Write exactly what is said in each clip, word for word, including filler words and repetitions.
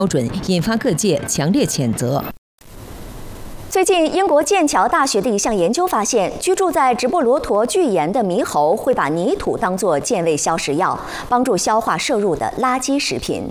标准，引发各界强烈谴责。 最近，英国剑桥大学的一项研究发现，居住在直布罗陀巨岩的猕猴会把泥土当作健胃消食药，帮助消化摄入的垃圾食品。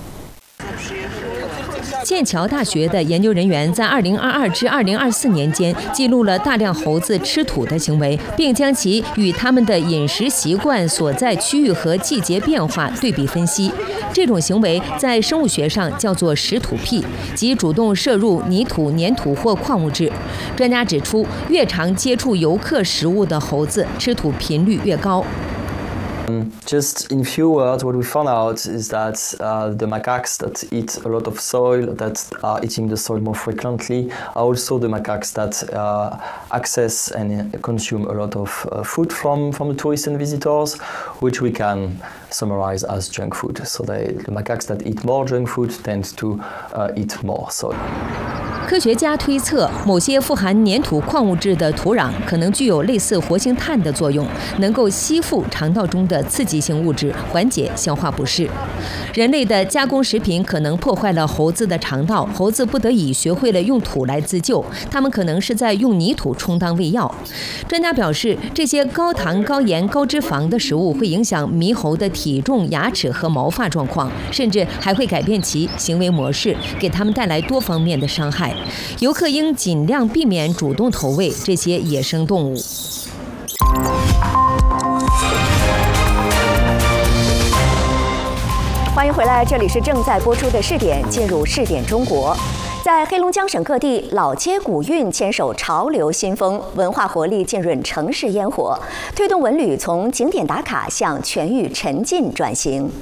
剑桥大学的研究人员在二零二二至二零二四年间记录了大量猴子吃土的行为，并将其与它们的饮食习惯所在区域和季节变化对比分析。这种行为在生物学上叫做食土癖，即主动摄入泥土、粘土或矿物质。专家指出，越常接触游客食物的猴子，吃土频率越高。 Um, just in few words, what we found out is that uh, the macaques that eat a lot of soil, that are eating the soil more frequently, are also the macaques that uh, access and consume a lot of uh, food from, from the tourists and visitors, which we can summarize as junk food. So they, the macaques that eat more junk food tend to uh, eat more soil. 科学家推测，某些富含粘土矿物质的土壤可能具有类似活性炭的作用，能够吸附肠道中的刺激性物质，缓解消化不适。人类的加工食品可能破坏了猴子的肠道，猴子不得已学会了用土来自救。它们可能是在用泥土充当喂药。专家表示，这些高糖、高盐、高脂肪的食物会影响猕猴的体重、牙齿和毛发状况，甚至还会改变其行为模式，给它们带来多方面的伤害。 游客应尽量避免主动投喂这些野生动物。 欢迎回来，这里是正在播出的视点，进入视点中国。在黑龙江省各地，老街古韵牵手潮流新风，文化活力浸润城市烟火，推动文旅从景点打卡向全域沉浸转型。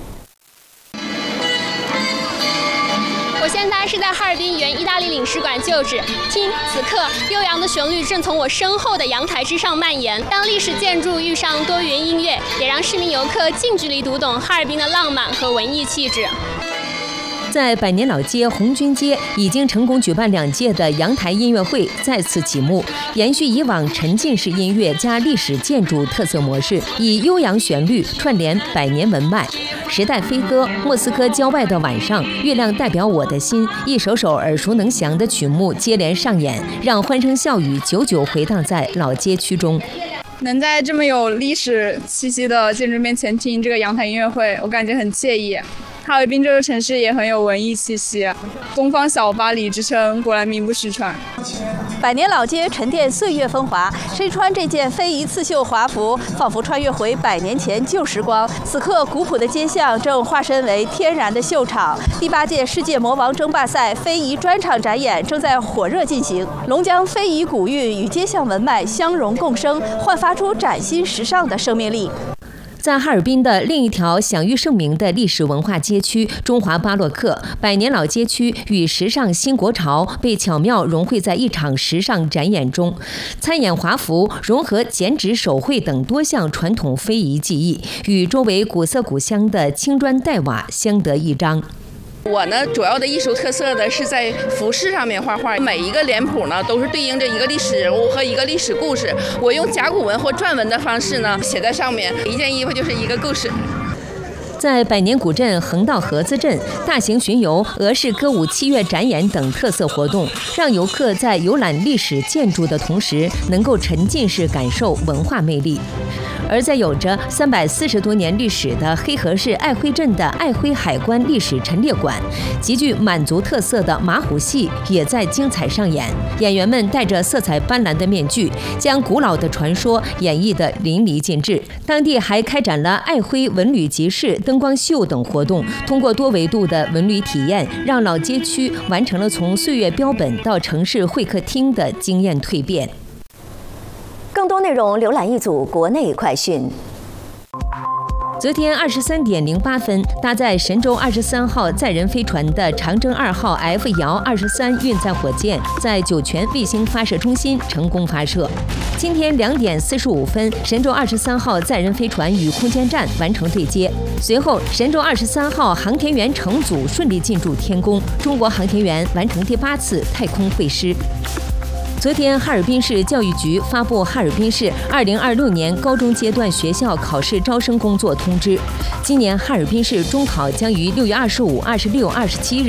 我现在是在哈尔滨原意大利领事馆旧址，听，此刻悠扬的旋律正从我身后的阳台之上蔓延。当历史建筑遇上多元音乐，也让市民游客近距离读懂哈尔滨的浪漫和文艺气质。 在百年老街红军街已经成功举办两届的阳台音乐会再次启幕，延续以往沉浸式音乐加历史建筑特色模式，以悠扬旋律串联百年文脉。时代飞歌、莫斯科郊外的晚上、月亮代表我的心，一首首耳熟能详的曲目接连上演，让欢声笑语久久回荡在老街区中。 能在这么有历史气息的建筑面前听这个阳台音乐会，我感觉很惬意。哈尔滨这个城市也很有文艺气息，东方小巴黎之称果然名不虚传。 百年老街沉淀岁月风华，身穿这件非遗刺绣华服，仿佛穿越回百年前旧时光。此刻，古朴的街巷正化身为天然的秀场。第八届世界魔王争霸赛非遗专场展演正在火热进行，龙江非遗古韵与街巷文脉相融共生，焕发出崭新时尚的生命力。 在哈尔滨的另一条享誉盛名的历史文化街区——中华巴洛克百年老街区与时尚新国潮被巧妙融汇在一场时尚展演中。参演华服、融合剪纸手绘等多项传统非遗技艺，与周围古色古香的青砖黛瓦相得益彰。 我呢，主要的艺术特色的是在服饰上面画画，每一个脸谱呢都是对应着一个历史人物和一个历史故事。我用甲骨文或篆文的方式呢写在上面，一件衣服就是一个故事。 在百年古镇横道河子镇，大型巡游、俄式歌舞七月展演等特色活动，让游客在游览历史建筑的同时，能够沉浸式感受文化魅力。而在有着三百四十多年历史的黑河市爱辉镇的爱辉海关历史陈列馆，极具满族特色的马虎戏也在精彩上演。演员们戴着色彩斑斓的面具，将古老的传说演绎得淋漓尽致。当地还开展了爱辉文旅集市、灯光秀等活动，通过多维度的文旅体验，让老街区完成了从岁月标本到城市会客厅的经验蜕变。 更多内容浏览一组国内快讯。昨天二十三点零八分，搭载神舟二十三号载人飞船的长征二号 F 遥二十三运载火箭在酒泉卫星发射中心成功发射。今天两点四十五分，神舟二十三号载人飞船与空间站完成对接。随后，神舟二十三号航天员乘组顺利进驻天宫，中国航天员完成第八次太空会师。昨天，哈尔滨市教育局发布哈尔滨市二零二六年高中阶段学校考试招生工作通知。今年哈尔滨市中考将于六月二十五、二十六、二十七日